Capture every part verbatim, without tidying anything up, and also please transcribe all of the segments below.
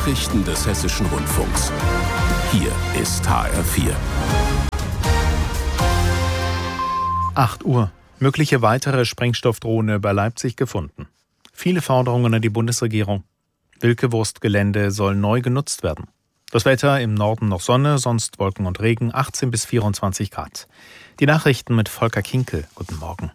Nachrichten des Hessischen Rundfunks. Hier ist H R vier. acht Uhr. Mögliche weitere Sprengstoffdrohne bei Leipzig gefunden. Viele Forderungen an die Bundesregierung. Wilke-Wurst-Gelände soll neu genutzt werden. Das Wetter im Norden noch Sonne, sonst Wolken und Regen, achtzehn bis vierundzwanzig Grad. Die Nachrichten mit Volker Kinkel. Guten Morgen.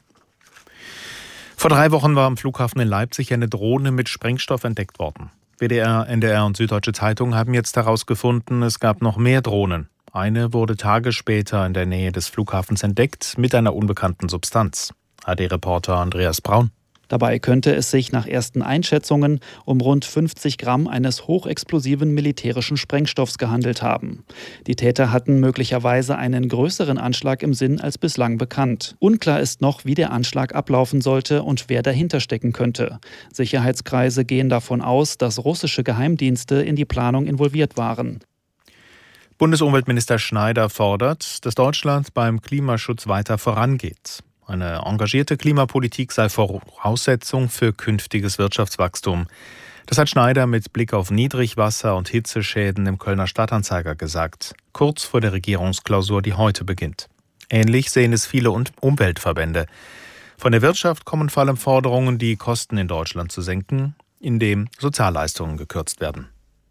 Vor drei Wochen war am Flughafen in Leipzig eine Drohne mit Sprengstoff entdeckt worden. W D R, N D R und Süddeutsche Zeitung haben jetzt herausgefunden, es gab noch mehr Drohnen. Eine wurde Tage später in der Nähe des Flughafens entdeckt mit einer unbekannten Substanz. H D-Reporter Andreas Braun. Dabei könnte es sich nach ersten Einschätzungen um rund fünfzig Gramm eines hochexplosiven militärischen Sprengstoffs gehandelt haben. Die Täter hatten möglicherweise einen größeren Anschlag im Sinn als bislang bekannt. Unklar ist noch, wie der Anschlag ablaufen sollte und wer dahinter stecken könnte. Sicherheitskreise gehen davon aus, dass russische Geheimdienste in die Planung involviert waren. Bundesumweltminister Schneider fordert, dass Deutschland beim Klimaschutz weiter vorangeht. Eine engagierte Klimapolitik sei Voraussetzung für künftiges Wirtschaftswachstum. Das hat Schneider mit Blick auf Niedrigwasser- und Hitzeschäden im Kölner Stadtanzeiger gesagt, kurz vor der Regierungsklausur, die heute beginnt. Ähnlich sehen es viele Umweltverbände. Von der Wirtschaft kommen vor allem Forderungen, die Kosten in Deutschland zu senken, indem Sozialleistungen gekürzt werden.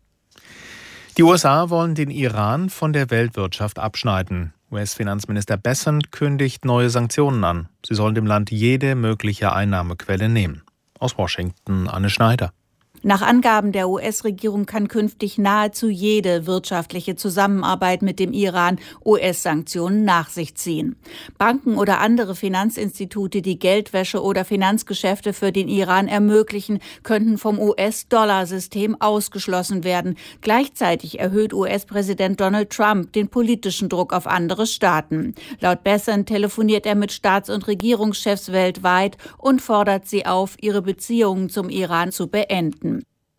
Die U S A wollen den Iran von der Weltwirtschaft abschneiden. U S-Finanzminister Bessent kündigt neue Sanktionen an. Sie sollen dem Land jede mögliche Einnahmequelle nehmen. Aus Washington Anne Schneider. Nach Angaben der U S-Regierung kann künftig nahezu jede wirtschaftliche Zusammenarbeit mit dem Iran U S-Sanktionen nach sich ziehen. Banken oder andere Finanzinstitute, die Geldwäsche oder Finanzgeschäfte für den Iran ermöglichen, könnten vom U S-Dollar-System ausgeschlossen werden. Gleichzeitig erhöht U S-Präsident Donald Trump den politischen Druck auf andere Staaten. Laut Bessent telefoniert er mit Staats- und Regierungschefs weltweit und fordert sie auf, ihre Beziehungen zum Iran zu beenden.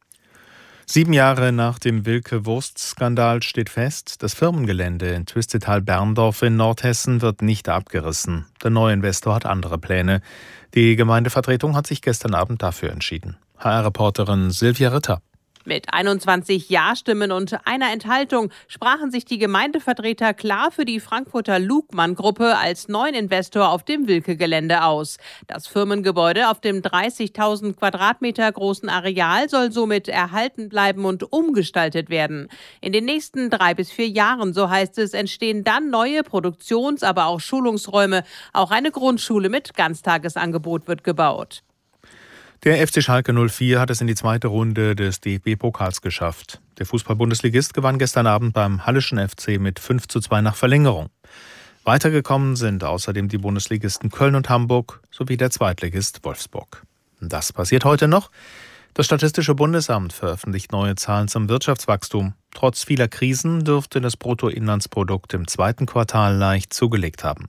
Sieben Jahre nach dem Wilke-Wurst-Skandal steht fest, das Firmengelände in Twistetal-Berndorf in Nordhessen wird nicht abgerissen. Der neue Investor hat andere Pläne. Die Gemeindevertretung hat sich gestern Abend dafür entschieden. H R-Reporterin Silvia Ritter. Mit einundzwanzig Ja-Stimmen und einer Enthaltung sprachen sich die Gemeindevertreter klar für die Frankfurter Lugmann-Gruppe als neuen Investor auf dem Wilke-Gelände aus. Das Firmengebäude auf dem dreißigtausend Quadratmeter großen Areal soll somit erhalten bleiben und umgestaltet werden. In den nächsten drei bis vier Jahren, so heißt es, entstehen dann neue Produktions-, aber auch Schulungsräume. Auch eine Grundschule mit Ganztagesangebot wird gebaut. Der F C Schalke null vier hat es in die zweite Runde des D F B-Pokals geschafft. Der Fußball-Bundesligist gewann gestern Abend beim Halleschen F C mit fünf zu zwei nach Verlängerung. Weitergekommen sind außerdem die Bundesligisten Köln und Hamburg sowie der Zweitligist Wolfsburg. Das passiert heute noch. Das Statistische Bundesamt veröffentlicht neue Zahlen zum Wirtschaftswachstum. Trotz vieler Krisen dürfte das Bruttoinlandsprodukt im zweiten Quartal leicht zugelegt haben.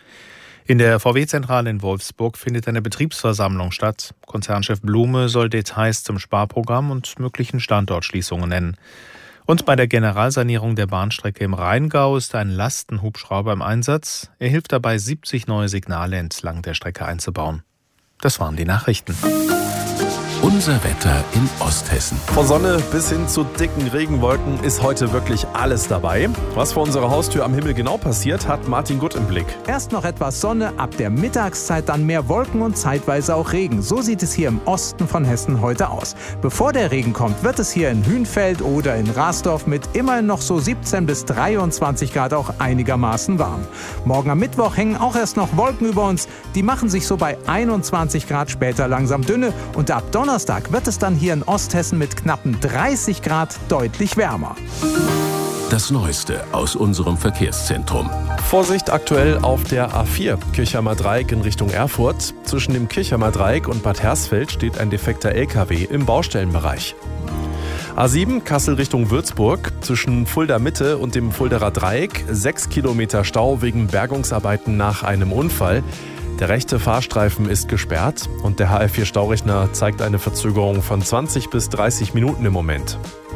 In der V W-Zentrale in Wolfsburg findet eine Betriebsversammlung statt. Konzernchef Blume soll Details zum Sparprogramm und möglichen Standortschließungen nennen. Und bei der Generalsanierung der Bahnstrecke im Rheingau ist ein Lastenhubschrauber im Einsatz. Er hilft dabei, siebzig neue Signale entlang der Strecke einzubauen. Das waren die Nachrichten. Unser Wetter in Osthessen. Von Sonne bis hin zu dicken Regenwolken ist heute wirklich alles dabei. Was vor unserer Haustür am Himmel genau passiert, hat Martin Gutt im Blick. Erst noch etwas Sonne, ab der Mittagszeit dann mehr Wolken und zeitweise auch Regen. So sieht es hier im Osten von Hessen heute aus. Bevor der Regen kommt, wird es hier in Hünfeld oder in Rasdorf mit immerhin noch so siebzehn bis dreiundzwanzig Grad auch einigermaßen warm. Morgen am Mittwoch hängen auch erst noch Wolken über uns. Die machen sich so bei einundzwanzig Grad später langsam dünne und ab Donnerstag Donnerstag wird es dann hier in Osthessen mit knappen dreißig Grad deutlich wärmer. Das Neueste aus unserem Verkehrszentrum. Vorsicht aktuell auf der A vier, Kirchheimer Dreieck in Richtung Erfurt. Zwischen dem Kirchheimer Dreieck und Bad Hersfeld steht ein defekter L K W im Baustellenbereich. A sieben, Kassel Richtung Würzburg. Zwischen Fulda Mitte und dem Fulderer Dreieck sechs Kilometer Stau wegen Bergungsarbeiten nach einem Unfall. Der rechte Fahrstreifen ist gesperrt und der H R vier Staurechner zeigt eine Verzögerung von zwanzig bis dreißig Minuten im Moment.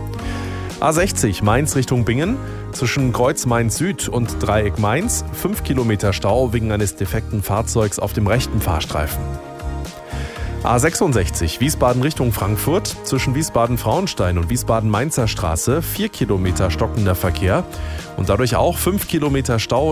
A sechzig Mainz Richtung Bingen. Zwischen Kreuz Mainz Süd und Dreieck Mainz fünf Kilometer Stau wegen eines defekten Fahrzeugs auf dem rechten Fahrstreifen. A sechsundsechzig Wiesbaden Richtung Frankfurt. Zwischen Wiesbaden-Frauenstein und Wiesbaden-Mainzer Straße vier Kilometer stockender Verkehr und dadurch auch fünf Kilometer Stau